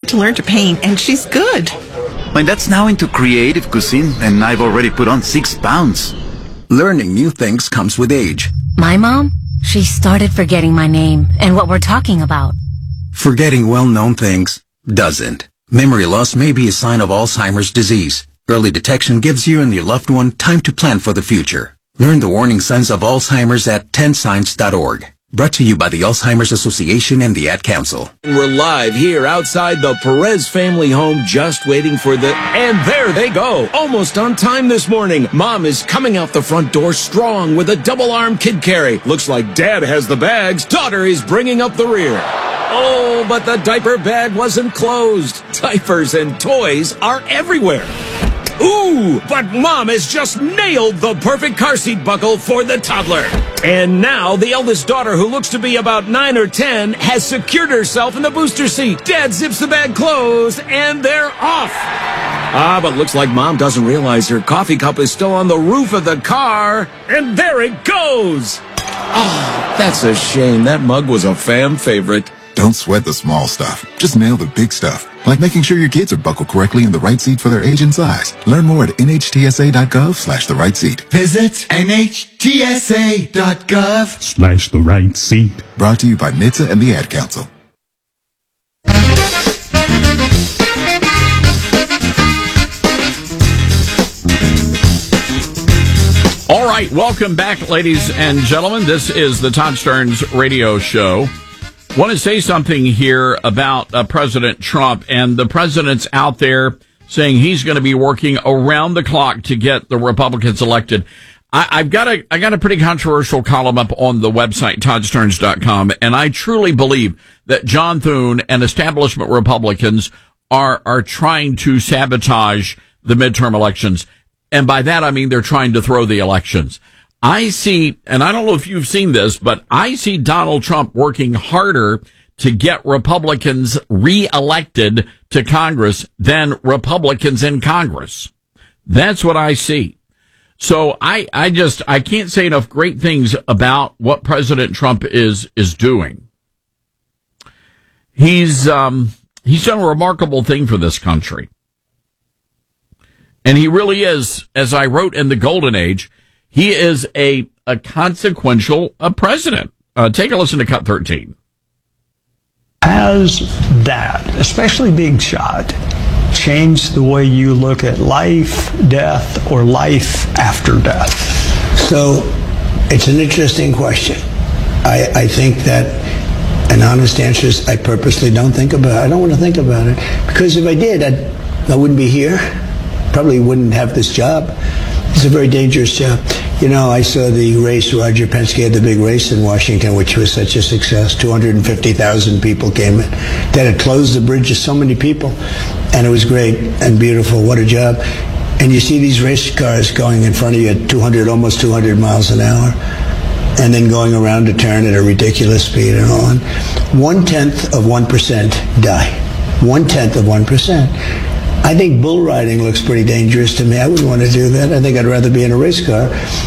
to learn to paint, and she's good. My dad's now into creative cuisine, and I've already put on 6 pounds. Learning new things comes with age. My mom, she started forgetting my name and what we're talking about. Forgetting well-known things doesn't. Memory loss may be a sign of Alzheimer's disease. Early detection gives you and your loved one time to plan for the future. Learn the warning signs of Alzheimer's at 10signs.org. Brought to you by the Alzheimer's Association and the Ad Council. We're live here outside the Perez family home, just waiting for and there they go. Almost on time this morning. Mom is coming out the front door strong with a double-arm kid carry. Looks like Dad has the bags. Daughter is bringing up the rear. Oh, but the diaper bag wasn't closed. Diapers and toys are everywhere. Ooh, but Mom has just nailed the perfect car seat buckle for the toddler. And now the eldest daughter, who looks to be about 9 or 10, has secured herself in the booster seat. Dad zips the bag closed, and they're off. But looks like Mom doesn't realize her coffee cup is still on the roof of the car. And there it goes. Oh, that's a shame. That mug was a fan favorite. Don't sweat the small stuff. Just nail the big stuff. Like making sure your kids are buckled correctly in the right seat for their age and size. Learn more at nhtsa.gov/the right seat. Visit nhtsa.gov/the right seat. Brought to you by NHTSA and the Ad Council. All right, welcome back, ladies and gentlemen. This is the Todd Stearns Radio Show. Want to say something here about President Trump, and the president's out there saying he's going to be working around the clock to get the Republicans elected. I got a pretty controversial column up on the website, toddstearns.com, and I truly believe that John Thune and establishment Republicans are trying to sabotage the midterm elections. And by that, I mean they're trying to throw the elections. I see, and I don't know if you've seen this, but I see Donald Trump working harder to get Republicans reelected to Congress than Republicans in Congress. That's what I see. So I can't say enough great things about what President Trump is doing. He's done a remarkable thing for this country. And he really is, as I wrote in The Golden Age, he is a consequential president. Take a listen to Cut 13. Has that, especially Big Shot, changed the way you look at life, death, or life after death? So it's an interesting question. I think that an honest answer is I purposely don't think about it. I don't want to think about it. Because if I did, I wouldn't be here. Probably wouldn't have this job. It's a very dangerous job. You know, I saw the race, Roger Penske had the big race in Washington, which was such a success. 250,000 people came in. That had closed the bridge to so many people. And it was great and beautiful. What a job. And you see these race cars going in front of you at almost 200 miles an hour, and then going around a turn at a ridiculous speed and on. 0.1% die. 0.1%. I think bull riding looks pretty dangerous to me. I wouldn't want to do that. I think I'd rather be in a race car.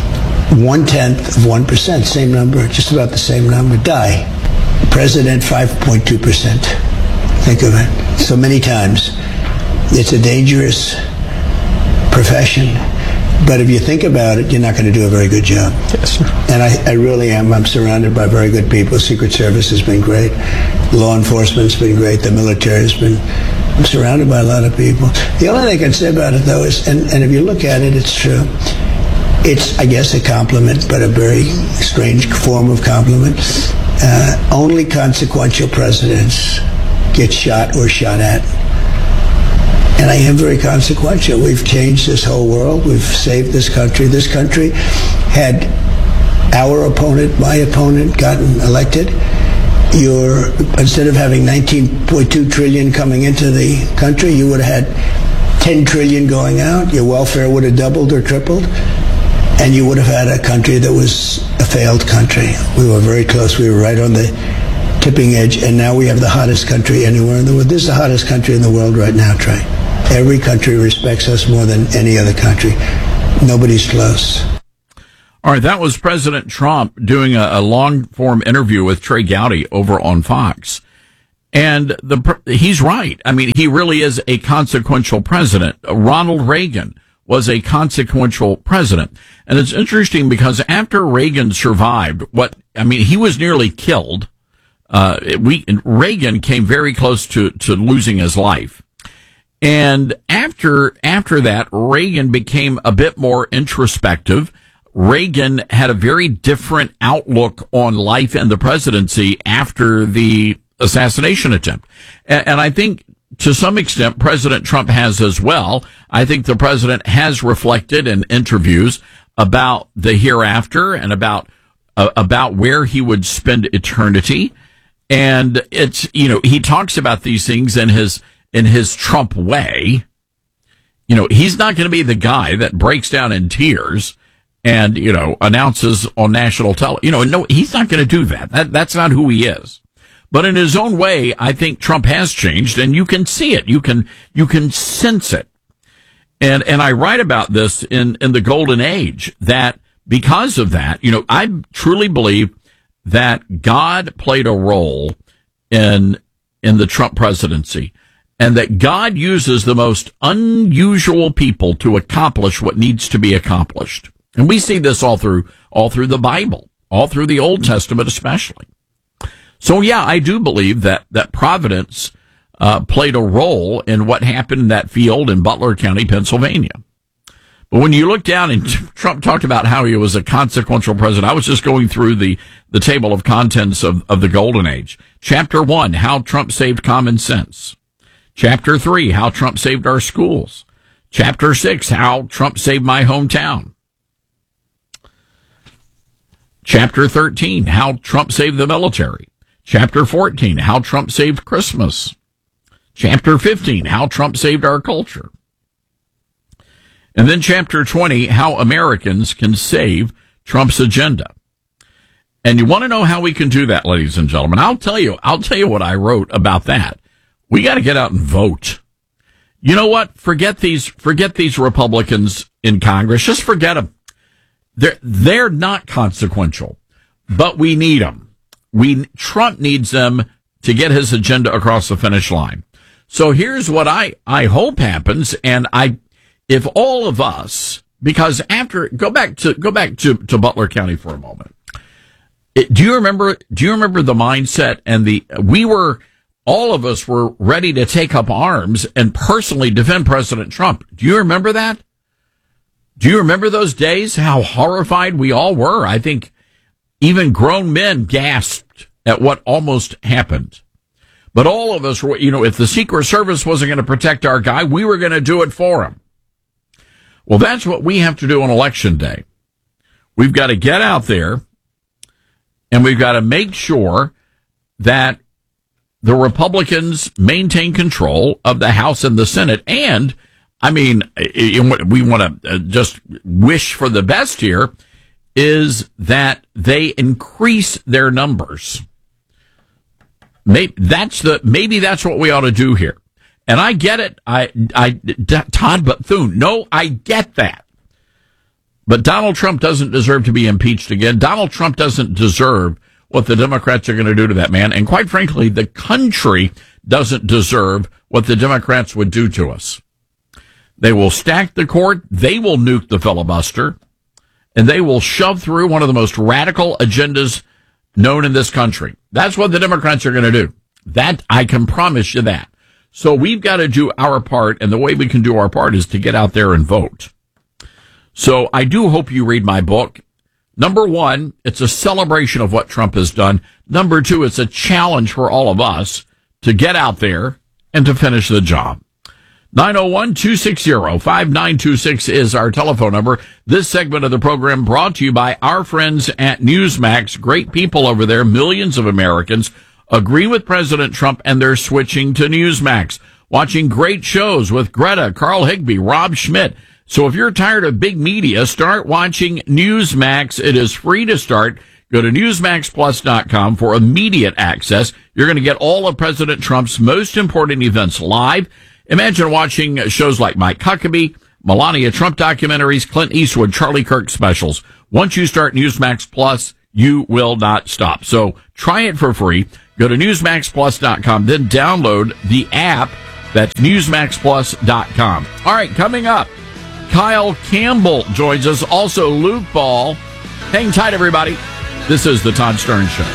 0.1%, same number, just about the same number, die. President, 5.2%. Think of it. So many times. It's a dangerous profession. But if you think about it, you're not going to do a very good job. Yes, sir. And I really am. I'm surrounded by very good people. Secret Service has been great. Law enforcement's been great. The military has been... I'm surrounded by a lot of people. The only thing I can say about it, though, is, and if you look at it, it's true. It's, I guess, a compliment, but a very strange form of compliment. Only consequential presidents get shot or shot at. And I am very consequential. We've changed this whole world. We've saved this country. This country had our opponent, my opponent, gotten elected. Instead of having 19.2 trillion coming into the country, you would have had 10 trillion going out. Your welfare would have doubled or tripled. And you would have had a country that was a failed country. We were very close. We were right on the tipping edge. And now we have the hottest country anywhere in the world. This is the hottest country in the world right now, Trey. Every country respects us more than any other country. Nobody's close. All right, that was President Trump doing a long-form interview with Trey Gowdy over on Fox. And he's right. I mean, he really is a consequential president. Ronald Reagan was a consequential president. And it's interesting because after Reagan survived he was nearly killed. Reagan came very close to losing his life. And after that, Reagan became a bit more introspective. Reagan had a very different outlook on life and the presidency after the assassination attempt. And I think to some extent President Trump has as well. I think the president has reflected in interviews about the hereafter and about where he would spend eternity. And it's, he talks about these things in his Trump way. He's not going to be the guy that breaks down in tears and, announces on national television. No, he's not going to do that. That's not who he is. But in his own way, I think Trump has changed, and you can see it. You can sense it. And I write about this in the Golden Age, that because of that, I truly believe that God played a role in the Trump presidency, and that God uses the most unusual people to accomplish what needs to be accomplished. And we see this all through the Bible, all through the Old Testament especially. So yeah, I do believe that Providence played a role in what happened in that field in Butler County, Pennsylvania. But when you look down, and Trump talked about how he was a consequential president, I was just going through the table of contents of the Golden Age. Chapter 1, how Trump saved common sense. Chapter 3, how Trump saved our schools. Chapter 6, how Trump saved my hometown. Chapter 13, how Trump saved the military. Chapter 14, how Trump saved Christmas. Chapter 15, how Trump saved our culture. And then Chapter 20, how Americans can save Trump's agenda. And you want to know how we can do that, ladies and gentlemen? I'll tell you what I wrote about that. We got to get out and vote. You know what? Forget these Republicans in Congress. Just forget them. They're not consequential, but we need them. Trump needs them to get his agenda across the finish line. So here's what I hope happens. And if all of us, because go back to Butler County for a moment. Do you remember the mindset and all of us were ready to take up arms and personally defend President Trump. Do you remember that? Do you remember those days? How horrified we all were. I think even grown men gasped at what almost happened. But all of us were, if the Secret Service wasn't going to protect our guy, we were going to do it for him. Well, that's what we have to do on Election Day. We've got to get out there and we've got to make sure that the Republicans maintain control of the House and the Senate. And, we want to just wish for the best here, is that they increase their numbers. Maybe that's what we ought to do here. And I get it. Todd Bethune. No, I get that. But Donald Trump doesn't deserve to be impeached again. Donald Trump doesn't deserve what the Democrats are going to do to that man. And quite frankly, the country doesn't deserve what the Democrats would do to us. They will stack the court. They will nuke the filibuster. And they will shove through one of the most radical agendas known in this country. That's what the Democrats are going to do. That, I can promise you that. So we've got to do our part, and the way we can do our part is to get out there and vote. So I do hope you read my book. Number one, it's a celebration of what Trump has done. Number two, it's a challenge for all of us to get out there and to finish the job. 901-260-5926 is our telephone number. This segment of the program brought to you by our friends at Newsmax. Great people over there. Millions of Americans agree with President Trump, and they're switching to Newsmax. Watching great shows with Greta, Carl Higbee, Rob Schmidt. So if you're tired of big media, start watching Newsmax. It is free to start. Go to NewsmaxPlus.com for immediate access. You're going to get all of President Trump's most important events live. Imagine watching shows like Mike Huckabee, Melania Trump documentaries, Clint Eastwood, Charlie Kirk specials. Once you start Newsmax Plus, You will not stop. So try it for free. Go to NewsMaxPlus.com, then download the app. That's NewsMaxPlus.com. All right, coming up, Kyle Campbell joins us. Also, Luke Ball. Hang tight, everybody. This is the Todd Stern Show.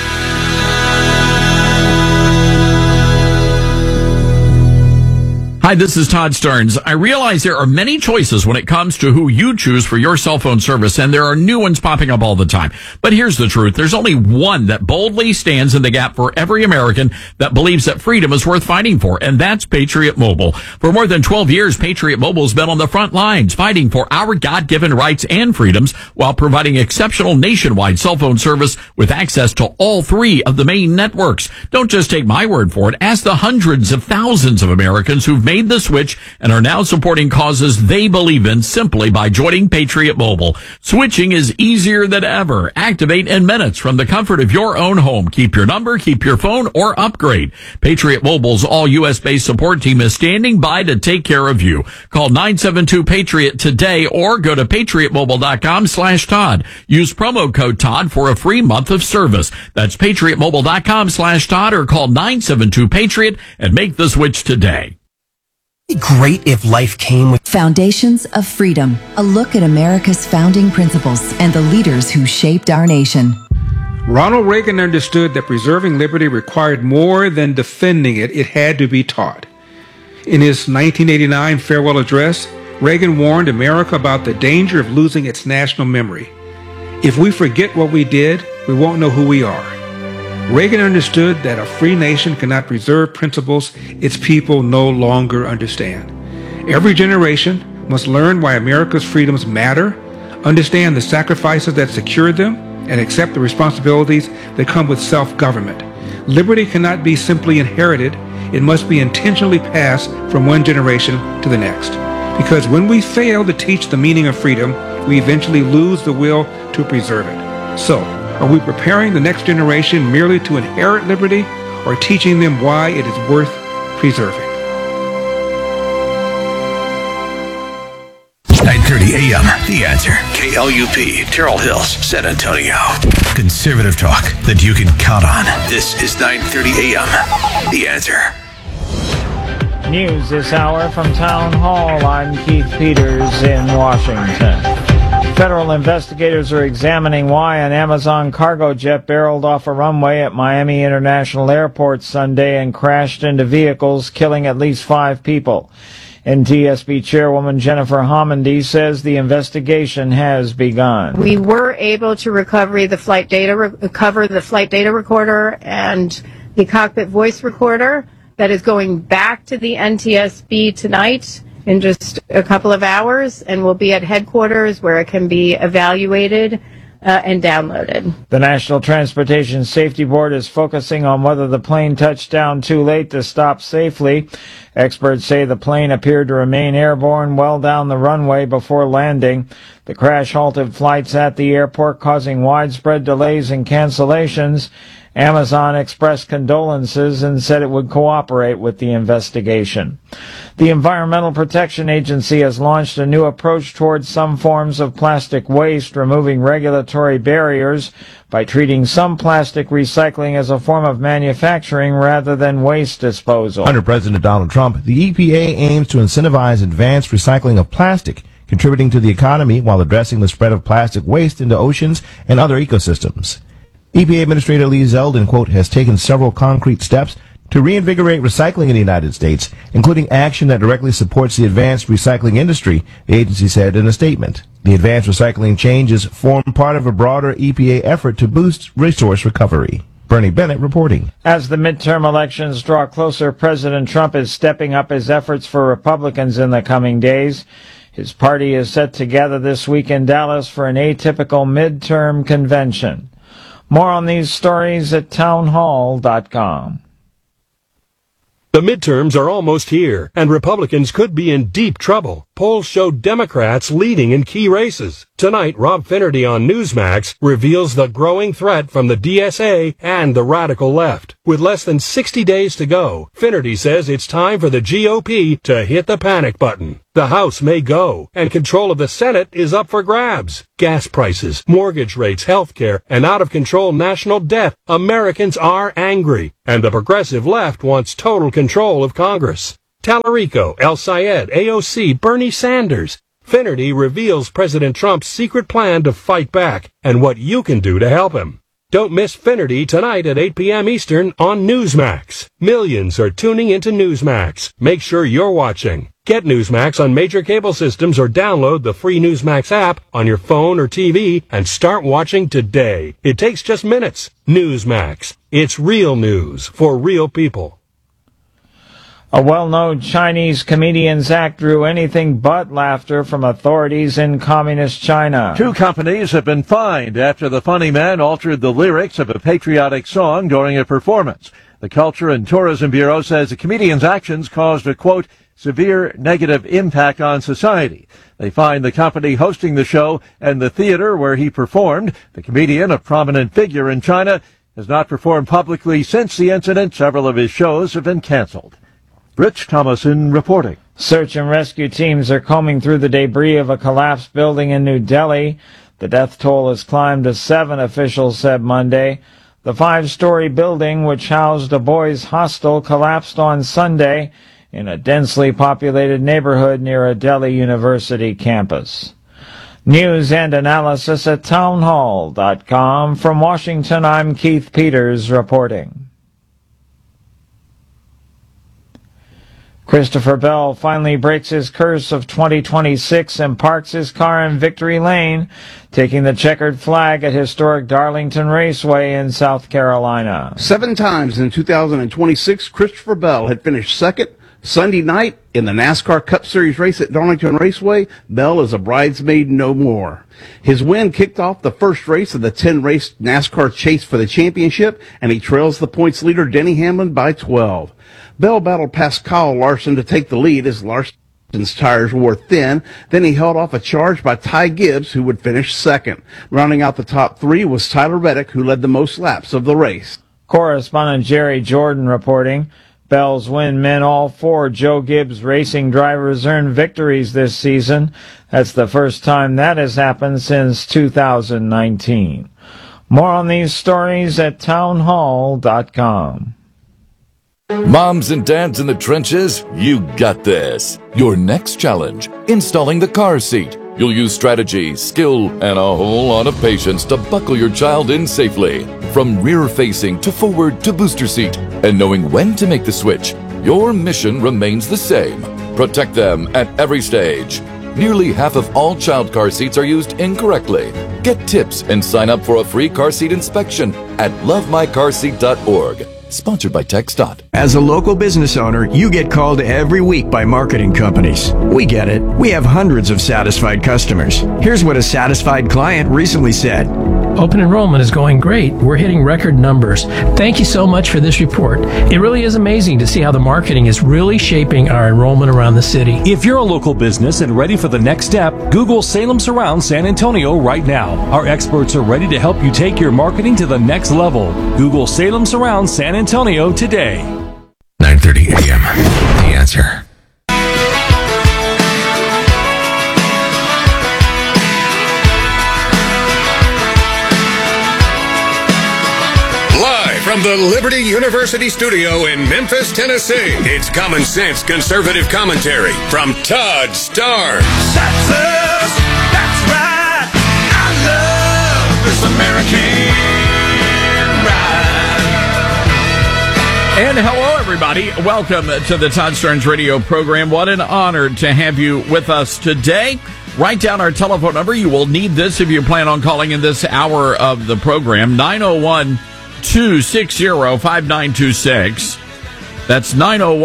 Hi, this is Todd Stearns. I realize there are many choices when it comes to who you choose for your cell phone service, and there are new ones popping up all the time. But here's the truth. There's only one that boldly stands in the gap for every American that believes that freedom is worth fighting for, and that's Patriot Mobile. For more than 12 years, Patriot Mobile has been on the front lines fighting for our God-given rights and freedoms while providing exceptional nationwide cell phone service with access to all three of the main networks. Don't just take my word for it. Ask the hundreds of thousands of Americans who've made the switch and are now supporting causes they believe in simply by joining Patriot Mobile. Switching is easier than ever. Activate in minutes from the comfort of your own home. Keep your number, keep your phone, or upgrade. Patriot Mobile's all U.S.-based support team is standing by to take care of you. Call 972-PATRIOT today or go to patriotmobile.com/Todd. Use promo code Todd for a free month of service. That's patriotmobile.com/Todd or call 972-PATRIOT and make the switch today. Great if life came with Foundations of Freedom, a look at America's founding principles and the leaders who shaped our nation. Ronald Reagan understood that preserving liberty required more than defending it. It had to be taught. In his 1989 farewell address, Reagan warned America about the danger of losing its national memory. If we forget what we did, we won't know who we are. Reagan understood that a free nation cannot preserve principles its people no longer understand. Every generation must learn why America's freedoms matter, understand the sacrifices that secure them, and accept the responsibilities that come with self-government. Liberty cannot be simply inherited. It must be intentionally passed from one generation to the next. Because when we fail to teach the meaning of freedom, we eventually lose the will to preserve it. So, are we preparing the next generation merely to inherit liberty or teaching them why it is worth preserving? 9:30 a.m. The Answer. KLUP, Terrell Hills, San Antonio. Conservative talk that you can count on. This is 9:30 a.m. The Answer. News this hour from Town Hall. I'm Keith Peters in Washington. Federal investigators are examining why an Amazon cargo jet barreled off a runway at Miami International Airport Sunday and crashed into vehicles, killing at least 5 people. NTSB Chairwoman Jennifer Homendy says the investigation has begun. We were able to recover the flight data recorder and the cockpit voice recorder that is going back to the NTSB tonight in just a couple of hours, and will be at headquarters where it can be evaluated and downloaded. The National Transportation Safety Board is focusing on whether the plane touched down too late to stop safely. Experts say the plane appeared to remain airborne well down the runway before landing. The crash halted flights at the airport, causing widespread delays and cancellations. Amazon expressed condolences and said it would cooperate with the investigation. The Environmental Protection Agency has launched a new approach towards some forms of plastic waste, removing regulatory barriers by treating some plastic recycling as a form of manufacturing rather than waste disposal. Under President Donald Trump, the EPA aims to incentivize advanced recycling of plastic, contributing to the economy while addressing the spread of plastic waste into oceans and other ecosystems. EPA Administrator Lee Zeldin, quote, has taken several concrete steps to reinvigorate recycling in the United States, including action that directly supports the advanced recycling industry, the agency said in a statement. The advanced recycling changes form part of a broader EPA effort to boost resource recovery. Bernie Bennett reporting. As the midterm elections draw closer, President Trump is stepping up his efforts for Republicans in the coming days. His party is set to gather this week in Dallas for an atypical midterm convention. More on these stories at townhall.com. The midterms are almost here, and Republicans could be in deep trouble. polls show Democrats leading in key races. Tonight, Rob Finnerty on Newsmax reveals the growing threat from the DSA and the radical left. With less than 60 days to go, Finnerty says it's time for the GOP to hit the panic button. The House may go, and control of the Senate is up for grabs. Gas prices, mortgage rates, healthcare, and out-of-control national debt. Americans are angry, and the progressive left wants total control of Congress. Tallarico, El Sayed, AOC, Bernie Sanders. Finnerty reveals President Trump's secret plan to fight back and what you can do to help him. Don't miss Finnerty tonight at 8 p.m. Eastern on Newsmax. Millions are tuning into Newsmax. Make sure you're watching. Get Newsmax on major cable systems or download the free Newsmax app on your phone or TV and start watching today. It takes just minutes. Newsmax. It's real news for real people. A well-known Chinese comedian's act drew anything but laughter from authorities in communist China. 2 companies have been fined after the funny man altered the lyrics of a patriotic song during a performance. The Culture and Tourism Bureau says the comedian's actions caused a, quote, severe negative impact on society. They fined the company hosting the show and the theater where he performed. The comedian, a prominent figure in China, has not performed publicly since the incident. Several of his shows have been canceled. Rich Thomason reporting. Search and rescue teams are combing through the debris of a collapsed building in New Delhi. The death toll has climbed to 7, officials said Monday. The 5-story building, which housed a boys' hostel, collapsed on Sunday in a densely populated neighborhood near a Delhi University campus. News and analysis at townhall.com. From Washington, I'm Keith Peters reporting. Christopher Bell finally breaks his curse of 2026 and parks his car in Victory Lane, taking the checkered flag at historic Darlington Raceway in South Carolina. 7 times in 2026, Christopher Bell had finished second. Sunday night in the NASCAR Cup Series race at Darlington Raceway, Bell is a bridesmaid no more. His win kicked off the first race of the 10-race NASCAR chase for the championship, and he trails the points leader Denny Hamlin by 12. Bell battled past Kyle Larson to take the lead as Larson's tires wore thin. Then he held off a charge by Ty Gibbs, who would finish second. Rounding out the top 3 was Tyler Reddick, who led the most laps of the race. Correspondent Jerry Jordan reporting. Bell's win meant all 4 Joe Gibbs racing drivers earned victories this season. That's the first time that has happened since 2019. More on these stories at townhall.com. Moms and dads in the trenches, you got this. Your next challenge, installing the car seat. You'll use strategy, skill, and a whole lot of patience to buckle your child in safely. From rear-facing to forward to booster seat. And knowing when to make the switch, your mission remains the same. Protect them at every stage. Nearly half of all child car seats are used incorrectly. Get tips and sign up for a free car seat inspection at lovemycarseat.org. Sponsored by TxDOT. As a local business owner, you get called every week by marketing companies. We get it. We have hundreds of satisfied customers. Here's what a satisfied client recently said. Open enrollment is going great. We're hitting record numbers. Thank you so much for this report. It really is amazing to see how the marketing is really shaping our enrollment around the city. If you're a local business and ready for the next step, Google Salem Surround San Antonio right now. Our experts are ready to help you take your marketing to the next level. Google Salem Surround San Antonio today. 9:30 a.m. The Answer. From the Liberty University studio in Memphis, Tennessee, it's Common Sense Conservative Commentary from Todd Starnes. That's right. I love this American ride. And hello, everybody. Welcome to the Todd Starnes radio program. What an honor to have you with us today. Write down our telephone number. You will need this if you plan on calling in this hour of the program. 901-260-5926. That's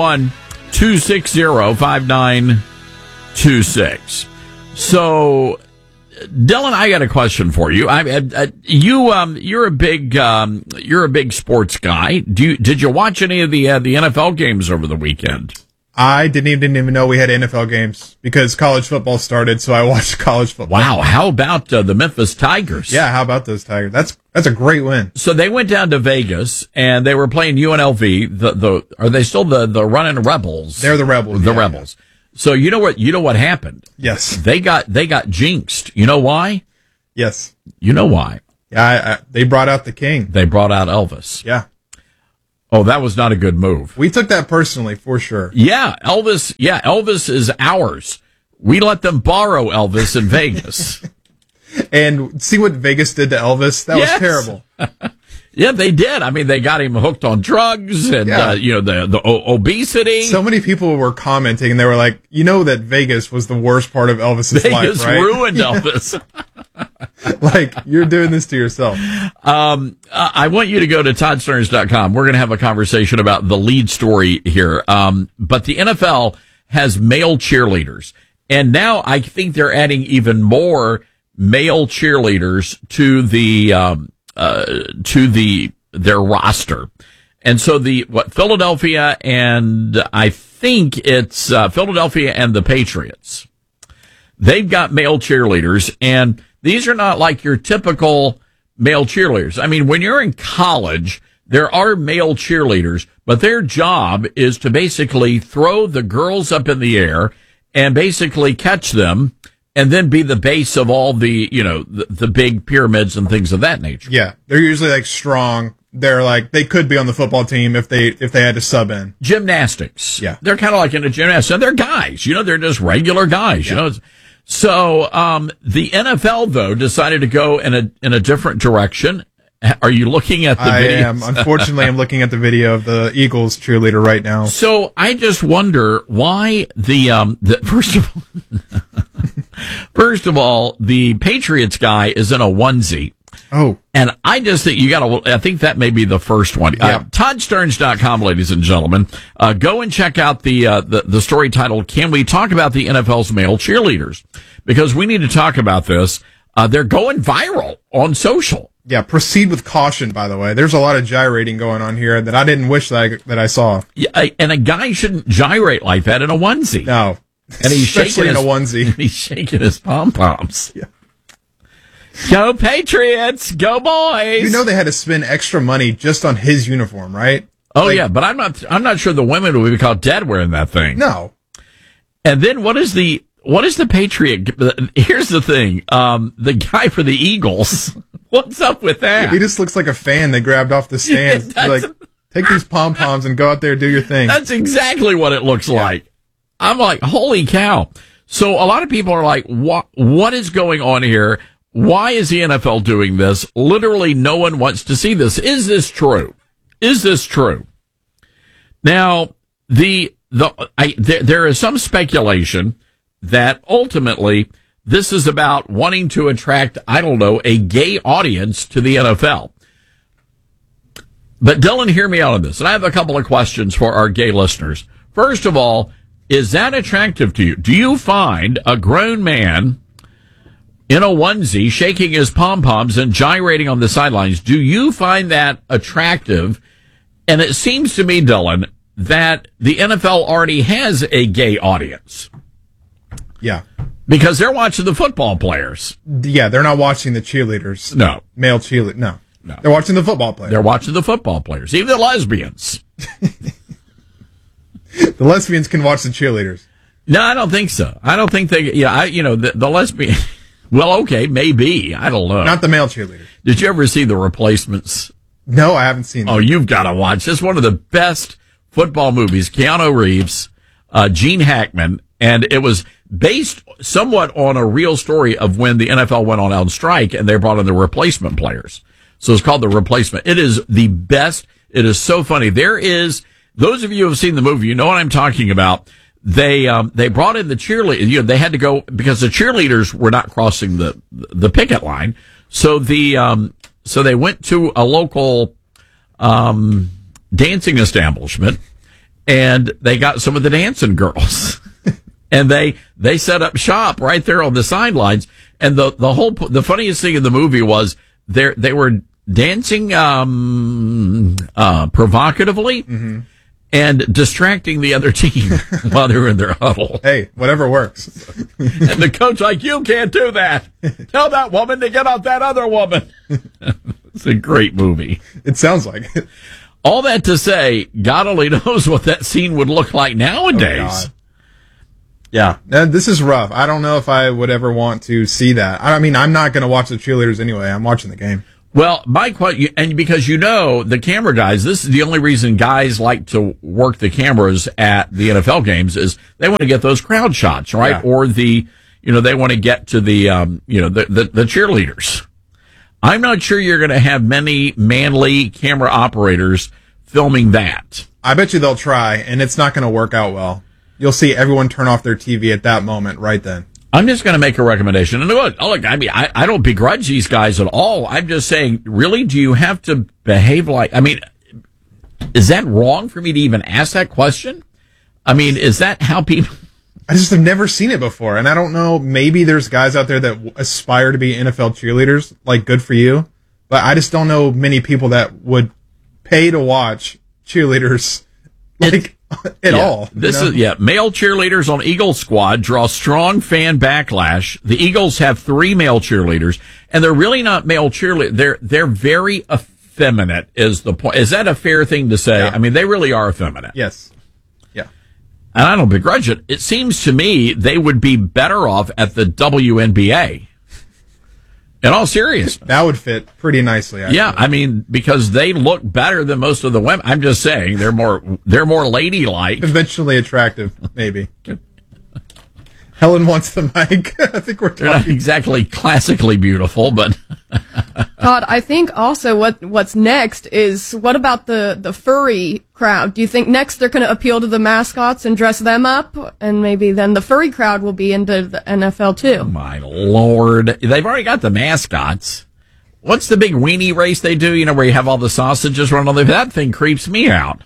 901-260-5926. So, Dylan, I got a question for you. You're a big sports guy. Did you watch any of the NFL games over the weekend? I didn't even know we had NFL games because college football started, so I watched college football. Wow, how about the Memphis Tigers? Yeah, how about those Tigers? That's a great win. So they went down to Vegas and they were playing UNLV. Are they still the running Rebels? They're the Rebels. The Rebels. So you know what happened? Yes. They got jinxed. You know why? Yes. You know why? Yeah, they brought out the king. They brought out Elvis. Yeah. Oh, that was not a good move. We took that personally, for sure. Yeah, Elvis. Yeah, Elvis is ours. We let them borrow Elvis in Vegas. And see what Vegas did to Elvis? That was terrible. Yeah, they did. I mean, they got him hooked on drugs and, the obesity. So many people were commenting, and they were like, you know that Vegas was the worst part of Elvis's life, right? Vegas ruined Elvis. Like, you're doing this to yourself. I want you to go to ToddStearns.com. We're going to have a conversation about the lead story here. But the NFL has male cheerleaders. And now I think they're adding even more male cheerleaders to their roster. And so Philadelphia and I think it's Philadelphia and the Patriots. They've got male cheerleaders, and these are not like your typical male cheerleaders. I mean, when you're in college, there are male cheerleaders, but their job is to basically throw the girls up in the air and basically catch them and then be the base of all the, the big pyramids and things of that nature. Yeah. They're usually like strong. They're like, they could be on the football team if they had to sub in. Gymnastics. Yeah. They're kind of like in a gymnastics. And they're guys, they're just regular guys, So, the NFL though decided to go in a different direction. Are you looking at the video? I am. Unfortunately, I'm looking at the video of the Eagles cheerleader right now. So I just wonder why first of all, the Patriots guy is in a onesie. Oh. And I just think I think that may be the first one. Yeah. ToddStearns.com, ladies and gentlemen. Go and check out the story titled, Can We Talk About the NFL's Male Cheerleaders? Because we need to talk about this. They're going viral on social. Yeah, proceed with caution, by the way. There's a lot of gyrating going on here that I didn't wish that I saw. Yeah, and a guy shouldn't gyrate like that in a onesie. No. And he's especially in a onesie. He's shaking his pom-poms. Yeah. Go Patriots! Go boys! You know they had to spend extra money just on his uniform, right? Oh, yeah, but I'm not sure the women would be caught dead wearing that thing. No. And then what is the Patriot? Here's the thing. The guy for the Eagles, what's up with that? He just looks like a fan they grabbed off the stand. Like, take these pom-poms and go out there and do your thing. That's exactly what it looks like. I'm like, holy cow. So a lot of people are like, what is going on here? Why is the NFL doing this? Literally no one wants to see this. Is this true? Is this true? Now, there is some speculation that ultimately this is about wanting to attract, a gay audience to the NFL. But Dylan, hear me out on this. And I have a couple of questions for our gay listeners. First of all, is that attractive to you? Do you find a grown man in a onesie shaking his pom-poms and gyrating on the sidelines, do you find that attractive? And it seems to me, Dylan, that the NFL already has a gay audience. Yeah. Because they're watching the football players. Yeah, they're not watching the cheerleaders. No. Male cheerleaders. No. They're watching the football players. They're watching the football players. Even the lesbians. The lesbians can watch the cheerleaders. No, I don't think so. I don't think they, the lesbian, well, okay, maybe. I don't know. Not the male cheerleaders. Did you ever see The Replacements? No, I haven't seen it. Oh, you've got to watch. This is one of the best football movies. Keanu Reeves, Gene Hackman, and it was based somewhat on a real story of when the NFL went on strike and they brought in the replacement players. So it's called The Replacement. It is the best. It is so funny. Those of you who have seen the movie, you know what I'm talking about. They brought in the cheerleaders. They had to go because the cheerleaders were not crossing the picket line. So so they went to a local, dancing establishment and they got some of the dancing girls and they set up shop right there on the sidelines. And the funniest thing in the movie was they were dancing, provocatively. Mm-hmm. and distracting the other team while they're in their huddle. Hey, whatever works. And the coach like, you can't do that. Tell that woman to get off that other woman. It's a great movie. It sounds like it. All that to say, God only knows what that scene would look like nowadays. Yeah, this is rough. I don't know if I would ever want to see that. I mean, I'm not going to watch the cheerleaders anyway. I'm watching the game. Well, my question, and because the camera guys, this is the only reason guys like to work the cameras at the NFL games is they want to get those crowd shots, right? Yeah. Or they want to get to the cheerleaders. I'm not sure you're going to have many manly camera operators filming that. I bet you they'll try, and it's not going to work out well. You'll see everyone turn off their TV at that moment right then. I'm just going to make a recommendation. And look, I mean, I don't begrudge these guys at all. I'm just saying, really, do you have to behave like, I mean, is that wrong for me to even ask that question? I mean, is that how people... I just have never seen it before, and I don't know, maybe there's guys out there that aspire to be NFL cheerleaders, like, good for you, but I just don't know many people that would pay to watch cheerleaders, at all. Male cheerleaders on Eagles squad draw strong fan backlash. The Eagles have 3 male cheerleaders, and they're really not male cheerleaders. They're very effeminate, is the point. Is that a fair thing to say? Yeah. I mean, they really are effeminate. Yes. Yeah. And I don't begrudge it. It seems to me they would be better off at the WNBA. In all seriousness. That would fit pretty nicely, actually. Yeah, I mean, because they look better than most of the women. I'm just saying, they're more ladylike. Eventually attractive, maybe. Helen wants the mic. I think we're talking. They're not exactly classically beautiful, but... Todd, I think also what's next is, what about the furry crowd? Do you think next they're going to appeal to the mascots and dress them up? And maybe then the furry crowd will be into the NFL too. My Lord. They've already got the mascots. What's the big weenie race they do, where you have all the sausages running on there? That thing creeps me out.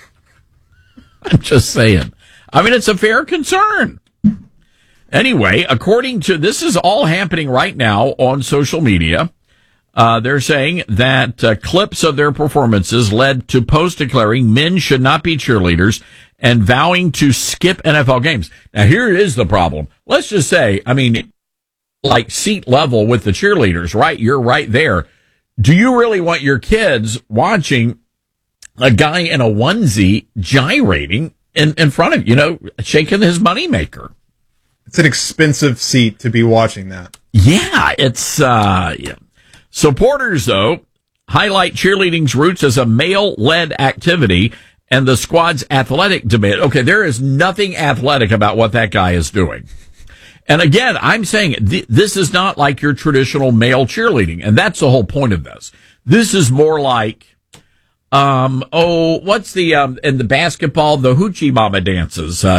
I'm just saying. I mean, it's a fair concern. Anyway, according to, this is all happening right now on social media. They're saying that clips of their performances led to posts declaring men should not be cheerleaders and vowing to skip NFL games. Now, here is the problem. Let's just say, I mean, like seat level with the cheerleaders, right? You're right there. Do you really want your kids watching a guy in a onesie gyrating in front of you, shaking his moneymaker? It's an expensive seat to be watching that. Yeah, it's, yeah. Supporters, though, highlight cheerleading's roots as a male-led activity and the squad's athletic demand. Okay, there is nothing athletic about what that guy is doing. And again, I'm saying this is not like your traditional male cheerleading, and that's the whole point of this. This is more like, what's the, in the basketball, the hoochie mama dances, Sure,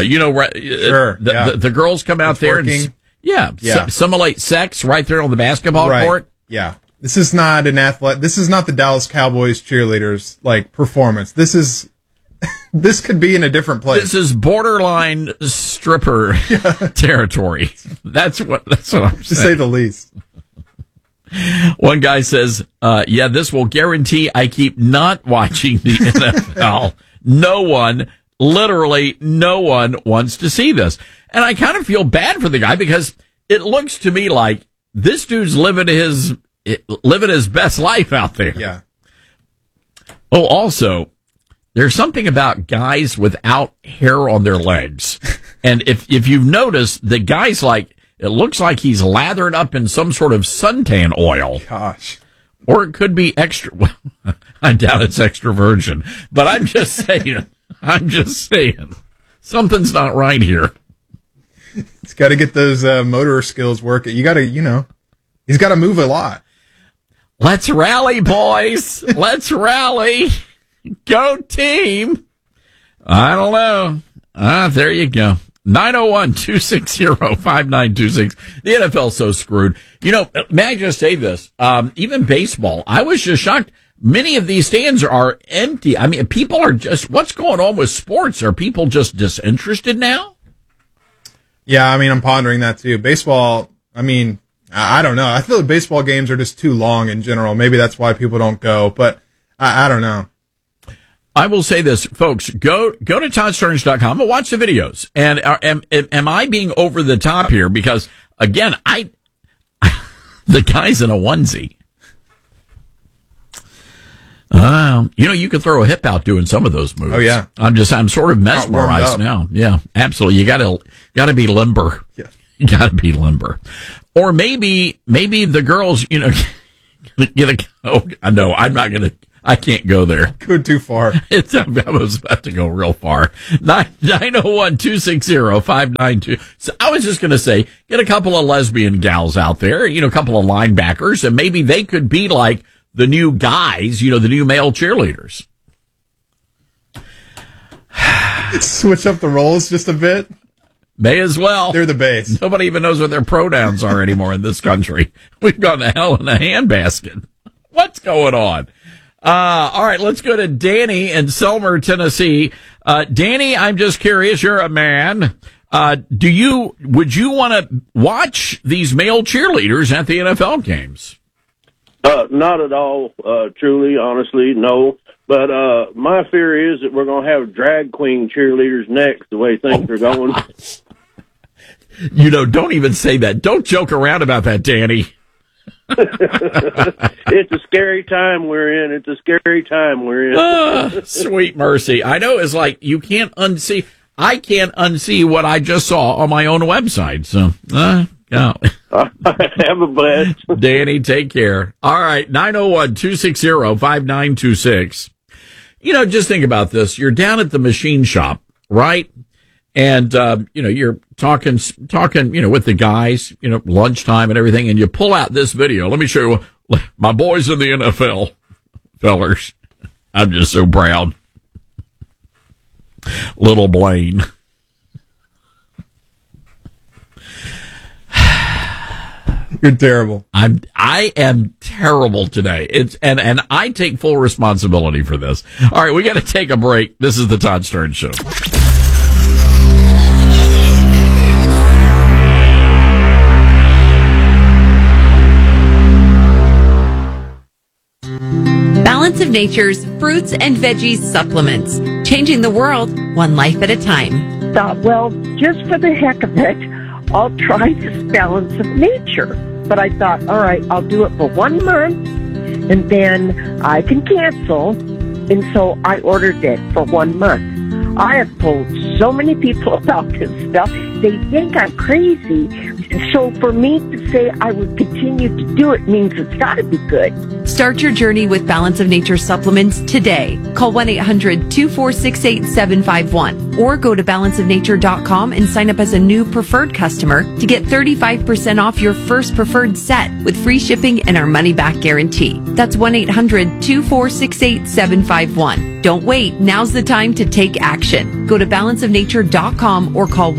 the girls come out there and, simulate sex right there on the basketball court. Yeah. This is not this is not the Dallas Cowboys cheerleaders, performance. This could be in a different place. This is borderline stripper territory. That's what I'm saying. To say the least. One guy says, this will guarantee I keep not watching the NFL. Literally no one wants to see this. And I kind of feel bad for the guy because it looks to me like this dude's living his best life out there. Yeah. Oh, also, there's something about guys without hair on their legs. And if you've noticed, the guy's it looks like he's lathered up in some sort of suntan oil. Gosh. Or it could be extra. Well, I doubt it's extra virgin. But I'm just saying. Something's not right here. He's got to get those motor skills working. You got to, he's got to move a lot. Let's rally, boys. Let's rally. Go team. I don't know. There you go. 901-260-5926. The NFL's so screwed. May I just say this? Even baseball, I was just shocked. Many of these stands are empty. I mean, people are just, what's going on with sports? Are people just disinterested now? Yeah, I mean, I'm pondering that too. Baseball, I mean, I don't know. I feel like baseball games are just too long in general. Maybe that's why people don't go, but I don't know. I will say this, folks, go to ToddStearns.com and watch the videos. And am I being over the top here? Because, again, the guy's in a onesie. You can throw a hip out doing some of those moves. Oh, yeah. I'm sort of mesmerized now. Yeah, absolutely. You gotta be limber. Yeah. You gotta be limber. Or maybe the girls, get a, no, I can't go there. Go too far. I was about to go real far. 901-260-592. So I was just going to say, get a couple of lesbian gals out there, a couple of linebackers, and maybe they could be like the new guys, the new male cheerleaders. Switch up the roles just a bit. May as well. They're the base. Nobody even knows what their pronouns are anymore in this country. We've gone to hell in a handbasket. What's going on? All right, let's go to Danny in Selmer, Tennessee. Danny, I'm just curious. You're a man. Would you want to watch these male cheerleaders at the NFL games? Not at all. Truly, honestly, no. But my fear is that we're going to have drag queen cheerleaders next, the way things are going. Don't even say that. Don't joke around about that, Danny. It's a scary time we're in. Sweet mercy. I know it's like you can't unsee. I can't unsee what I just saw on my own website. So, no. Have a blast. Danny, take care. All right. 901-260-5926. Just think about this. You're down at the machine shop, right? And, you're talking, with the guys, lunchtime and everything, and you pull out this video. Let me show you my boys in the NFL, fellers. I'm just so proud. Little Blaine. You're terrible. I am terrible today. And I take full responsibility for this. All right, we got to take a break. This is the Todd Stearns Show. Balance of Nature's fruits and veggies supplements, changing the world one life at a time. Thought, well, just for the heck of it, I'll try this Balance of Nature. But I thought, all right, I'll do it for 1 month, and then I can cancel. And so I ordered it for 1 month. I have told so many people about this stuff. They think I'm crazy. So for me to say I would continue to do it means it's got to be good. Start your journey with Balance of Nature supplements today. Call 1-800-246-8751 or go to balanceofnature.com and sign up as a new preferred customer to get 35% off your first preferred set with free shipping and our money-back guarantee. That's 1-800-246-8751. Don't wait. Now's the time to take action. Go to balanceofnature.com or call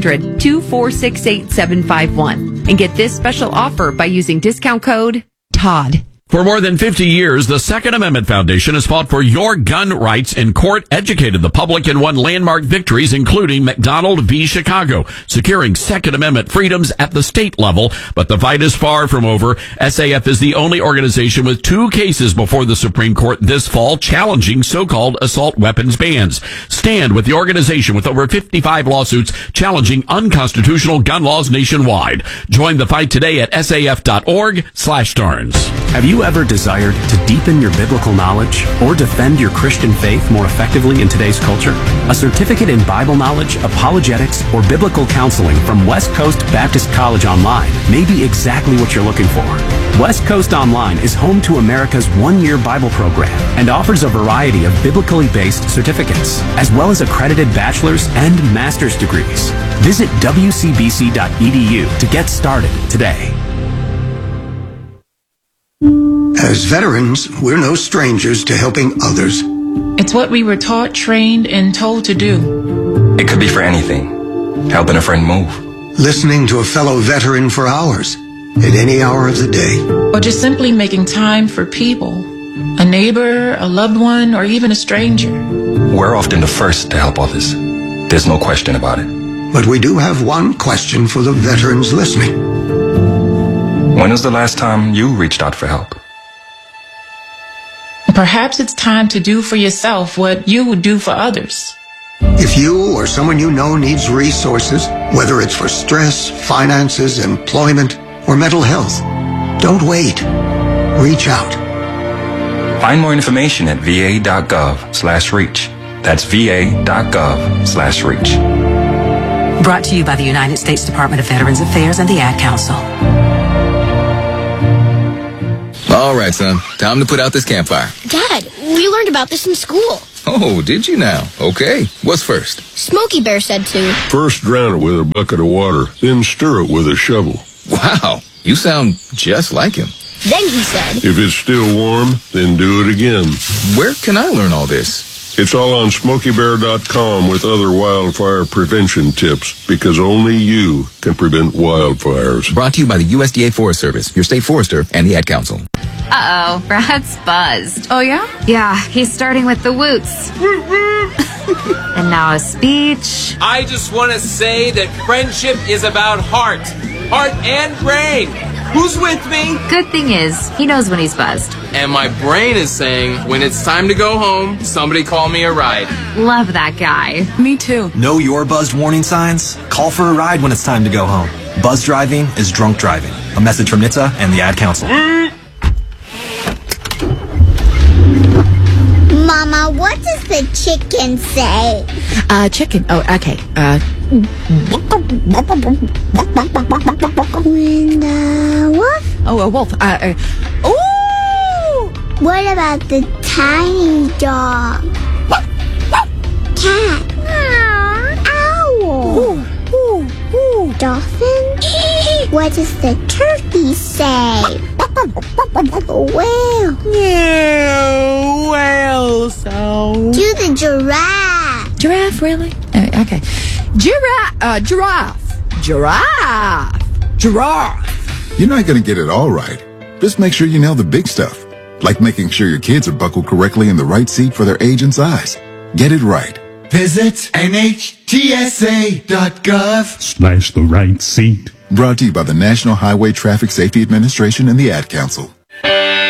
1-800-246-8751 and get this special offer by using discount code TODD. For more than 50 years, the Second Amendment Foundation has fought for your gun rights in court, educated the public, and won landmark victories, including McDonald v. Chicago, securing Second Amendment freedoms at the state level. But the fight is far from over. SAF is the only organization with 2 cases before the Supreme Court this fall challenging so-called assault weapons bans. Stand with the organization with over 55 lawsuits challenging unconstitutional gun laws nationwide. Join the fight today at saf.org/Stearns. Have you ever desired to deepen your biblical knowledge or defend your Christian faith more effectively in today's culture? A certificate in Bible knowledge, apologetics, or biblical counseling from West Coast Baptist College Online may be exactly what you're looking for. West Coast Online is home to America's 1-year Bible program and offers a variety of biblically based certificates, as well as accredited bachelor's and master's degrees. Visit wcbc.edu to get started today. As veterans, we're no strangers to helping others. It's what we were taught, trained, and told to do. It could be for anything. Helping a friend move. Listening to a fellow veteran for hours, at any hour of the day. Or just simply making time for people. A neighbor, a loved one, or even a stranger. We're often the first to help others. There's no question about it. But we do have one question for the veterans listening. When was the last time you reached out for help? Perhaps it's time to do for yourself what you would do for others. If you or someone you know needs resources, whether it's for stress, finances, employment, or mental health, don't wait. Reach out. Find more information at va.gov/reach. That's va.gov/reach. Brought to you by the United States Department of Veterans Affairs and the Ad Council. All right, son. Time to put out this campfire. Dad, we learned about this in school. Oh, did you now? Okay. What's first? Smokey Bear said to. First drown it with a bucket of water, then stir it with a shovel. Wow. You sound just like him. Then he said. If it's still warm, then do it again. Where can I learn all this? It's all on SmokeyBear.com with other wildfire prevention tips, because only you can prevent wildfires. Brought to you by the USDA Forest Service, your state forester, and the Ad Council. Uh-oh, Brad's buzzed. Oh, yeah? Yeah, he's starting with the woots. And now a speech. I just want to say that friendship is about heart and brain. Who's with me? Good thing is, he knows when he's buzzed. And my brain is saying, when it's time to go home, somebody call me a ride. Love that guy. Me too. Know your buzzed warning signs? Call for a ride when it's time to go home. Buzz driving is drunk driving. A message from NHTSA and the Ad Council. Mama, what does the chicken say? Chicken. Oh, okay. When the wolf? Oh, a wolf. Ooh! What about the tiny dog? Cat. Owl. Dolphin? What does the turkey say? Whale. Yeah, whale sound. Do the giraffe. Giraffe, really? Okay. Giraffe. Giraffe. You're not going to get it all right. Just make sure you nail the big stuff, like making sure your kids are buckled correctly in the right seat for their age and size. Get it right. Visit NHTSA.gov. / the right seat. Brought to you by the National Highway Traffic Safety Administration and the Ad Council.